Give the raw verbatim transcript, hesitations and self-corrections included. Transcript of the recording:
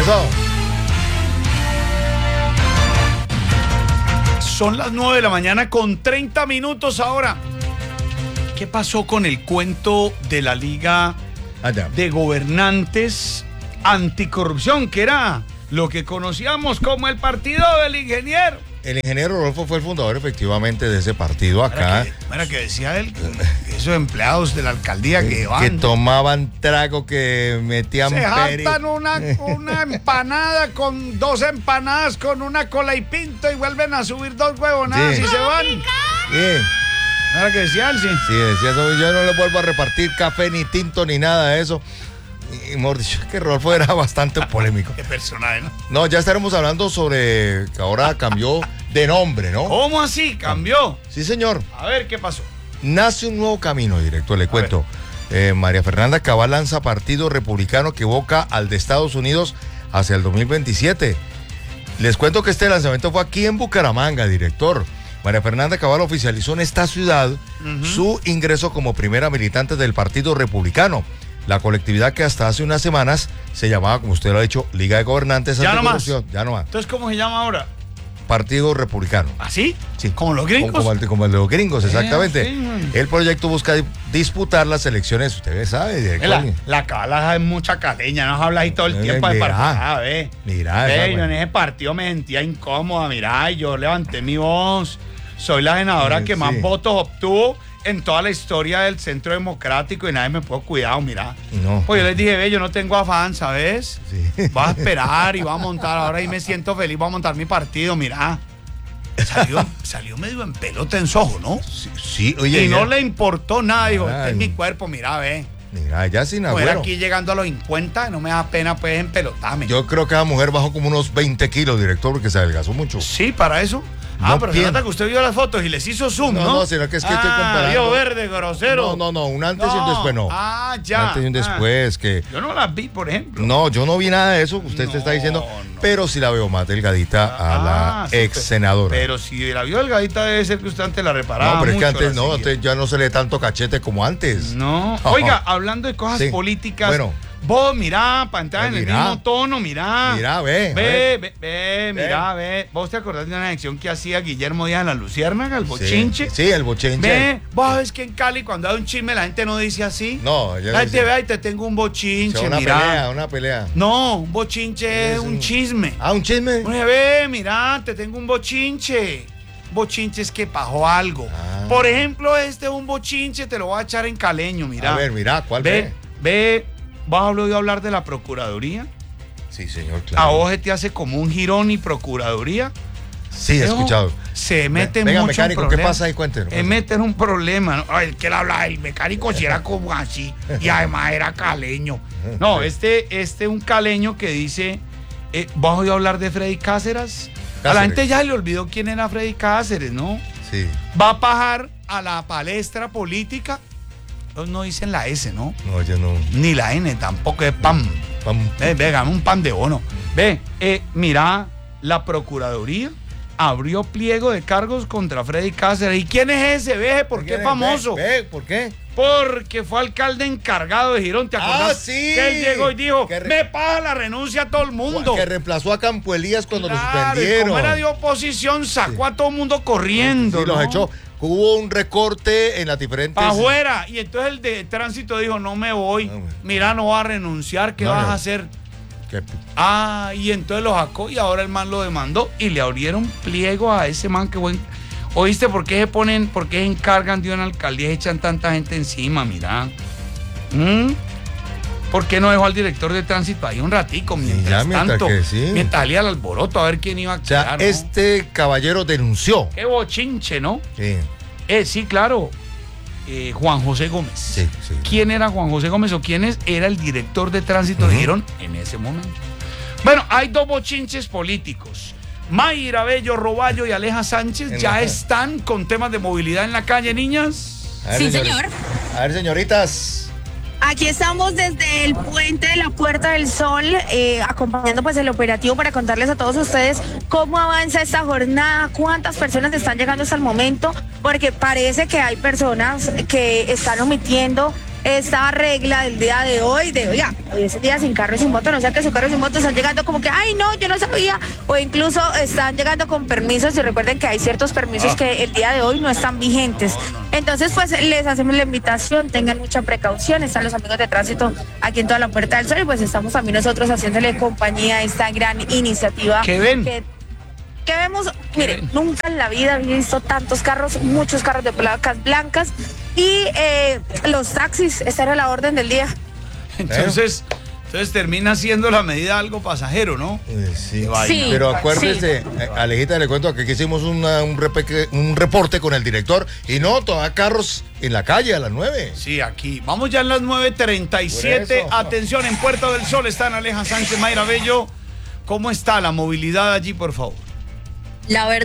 Eso. Son las nueve de la mañana con treinta minutos ahora. ¿Qué pasó con el cuento de la Liga Allá. de Gobernantes Anticorrupción, que era lo que conocíamos como el partido del ingeniero? El ingeniero Rodolfo fue el fundador efectivamente de ese partido acá. Era que, era que decía él, que esos empleados de la alcaldía que, Que, van, que tomaban trago, que metían se peri- jactan una, una empanada con dos empanadas con una cola y pinto y vuelven a subir dos huevonadas Sí. y se van. Sí, Era que decía él, sí. sí, decía eso, yo no le vuelvo a repartir café ni tinto ni nada de eso. Y mejor dicho, que Rodolfo era bastante polémico. Qué personaje, ¿no? No, ya estaremos hablando sobre que ahora cambió de nombre, ¿no? ¿Cómo así? ¿Cambió? Sí, señor. A ver, ¿qué pasó? Nace un nuevo camino, director, le cuento. Eh, María Fernanda Cabal lanza partido republicano que evoca al de Estados Unidos hacia el dos mil veintisiete. Les cuento que este lanzamiento fue aquí en Bucaramanga, director. María Fernanda Cabal oficializó en esta ciudad uh-huh. su ingreso como primera militante del Partido Republicano. La colectividad que hasta hace unas semanas se llamaba, como usted lo ha dicho, Liga de Gobernantes Ya Anticorrupción. no más. Ya no más. Entonces, ¿cómo se llama ahora? Partido Republicano. ¿Así? Sí. ¿Como los gringos? Como, como, el, como el de los gringos, Eh, exactamente. sí. El proyecto busca disputar las elecciones, usted sabe, director. La, la Cabal es mucha caleña, no habla ahí todo el Eh, tiempo de mira. partido. Ah, ve. Mira, Ve, esa, yo en bueno. ese partido me sentía incómoda, mirá, y yo levanté mi voz. Soy la senadora Sí, que más sí. votos obtuvo en toda la historia del Centro Democrático y nadie me puso cuidado, mirá. No. Pues yo les dije, ve, yo no tengo afán, ¿sabes? Sí. Voy a esperar y voy a montar ahora y me siento feliz, voy a montar mi partido, mirá. Salió, salió medio en pelota en Soho, ¿no? Sí, sí, oye. Y ya- no le importó nada, dijo, este Ay. es mi cuerpo, mira, ve. Mira, ya sin Mujer agüero. aquí llegando a los cincuenta, no me da pena pues empelotarme. Yo creo que la mujer bajó como unos veinte kilos, director, porque se adelgazó mucho. Sí, para eso. Ah, No pero se pienso. nota que usted vio las fotos y les hizo zoom, ¿no? No, no, sino que es que estoy ah, comparando. Río Verde, grosero. No, no, no, un antes y un después no. Ah, Un ya. antes y un Ah. después, que... Yo no las vi, por ejemplo. No, yo no vi nada de eso que usted te está No, diciendo, no. pero sí la veo más delgadita a Ah, la sí, ex senadora. Pero si la vio delgadita debe ser que usted antes la reparaba No, pero es que mucho, antes la no, seguía. antes ya no se le tanto cachete como antes. No. No. Oiga, hablando de cosas Sí. políticas, Bueno. vos mirá, para entrar Eh, en el mirá. mismo tono, mirá. Mira, ve. a Ve, ver. ve, ve, mirá, ve. ¿Vos te acordás de una elección que hacía Guillermo Díaz en la Luciérnaga, el bochinche? Sí, sí, el bochinche. Ve, vos sabés que en Cali cuando hay un chisme la gente no dice así. No, ya La no gente dice. ve, ahí te tengo un O bochinche, sea, una mirá. pelea, una pelea. No, un bochinche es Es un un- chisme. Ah, un chisme. Uno dice, ve, mirá, te tengo un bochinche. Bochinche es que pasó algo. Ah. Por ejemplo, este es un bochinche, te lo voy a echar en caleño, mirá. A ver, mira, ¿cuál Ve, ve? ve, ¿vas a oír hablar de la Procuraduría? Sí, señor, A claro. vos se te hace como un jirón y Procuraduría. Sí, he Luego, escuchado. Se mete Venga, mucho mecánico, en ¿qué problemas. pasa ahí? Cuéntenos. Se mete en un problema. ¿no? Ay, el que le habla, el mecánico si era como así y además era caleño. No, este, este un caleño que dice, eh, ¿vas a oír hablar de Freddy Cáceres? A la Cáceres. gente ya le olvidó quién era Freddy Cáceres, ¿no? Sí. Va a pajar a la palestra política. Ellos no dicen la S, ¿no? No, yo no. Ni la N, tampoco es PAM. Vamos. Ve, ve, dame un pan de bono. Ve, eh, mira, la Procuraduría abrió pliego de cargos contra Freddy Cáceres. ¿Y quién es ese? Ve, ¿por qué es famoso? Ve, ve, ¿por qué? Porque fue alcalde encargado de Girón, ¿te acordás? Ah, sí. Que él llegó y dijo, Que re- me paga la renuncia a todo el mundo. Que reemplazó a Campo Elías cuando Claro, lo y suspendieron. como era de oposición, sacó a todo el mundo corriendo. Sí, los ¿no? echó. Hubo un recorte en las diferentes... Pa' afuera. Y entonces el de tránsito dijo, no me voy. No, güey. Mira, no va a renunciar, ¿qué No, vas no. a hacer? Que- Ah, y entonces lo sacó y ahora el man lo demandó y le abrieron pliego a ese man que buen. ¿Oíste por qué se ponen, por qué se encargan de una alcaldía y echan tanta gente encima? Mira. ¿Mm? ¿Por qué no dejó al director de tránsito ahí un ratico mientras, ya, mientras tanto? que sí. Mientras salía al alboroto a ver quién iba a O sea, quedar, ¿no? este caballero denunció. Qué bochinche, ¿no? Sí, Eh, sí, claro. Eh, Juan José Gómez. sí, sí. ¿Quién era Juan José Gómez o quién es? Era el director de tránsito, Ujú. dijeron en ese momento. Bueno, hay dos bochinches políticos. Mayra Bello Roballo y Aleja Sánchez En ya la- están con temas de movilidad en la calle, niñas. A ver, Sí, señor- señor. A ver, señoritas. Aquí estamos desde el puente de la Puerta del Sol, eh, acompañando pues el operativo para contarles a todos ustedes cómo avanza esta jornada, cuántas personas están llegando hasta el momento, porque parece que hay personas que están omitiendo esta regla del día de hoy, de oiga, hoy es el día sin carro y sin moto, no sea que su carro y sin moto están llegando como que, ay no, yo no sabía, o incluso están llegando con permisos y recuerden que hay ciertos permisos ah. que el día de hoy no están vigentes. Entonces pues les hacemos la invitación, tengan mucha precaución, están los amigos de tránsito aquí en toda la Puerta del Sol y pues estamos también nosotros haciéndole compañía a esta gran iniciativa. ¿Qué ven? Que, que vemos, miren, nunca en la vida había visto tantos carros, muchos carros de placas blancas y eh, los taxis, esta era la orden del día. Entonces, entonces termina siendo la medida algo pasajero, ¿no? Eh, sí. sí, pero acuérdese, sí. Alejita, le cuento que aquí hicimos una, un, repe, un reporte con el director y no, todavía carros en la calle a las nueve. Sí, aquí. Vamos ya en las nueve treinta y siete. Atención, en Puerta del Sol están Aleja Sánchez, Mayra Bello. ¿Cómo está la movilidad allí, por favor? La verdad.